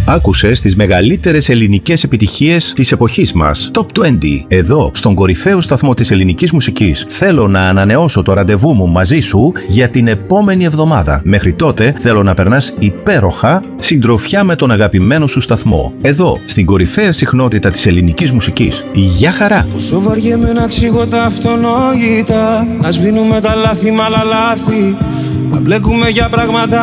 Άκουσες τις μεγαλύτερες ελληνικές επιτυχίες της εποχής μας. Top 20. Εδώ, στον κορυφαίο σταθμό της ελληνικής μουσικής. Θέλω να ανανεώσω το ραντεβού μου μαζί σου για την επόμενη εβδομάδα. Μέχρι τότε θέλω να περνάς υπέροχα συντροφιά με τον αγαπημένο σου σταθμό. Εδώ, στην κορυφαία συχνότητα της ελληνικής μουσικής. Γεια χαρά! Πόσο βαριέμαι να εξηγώ τα αυτονόητα, να σβήνουμε τα λάθη μ' άλλα λάθη, να μπλέκουμε για πράγματα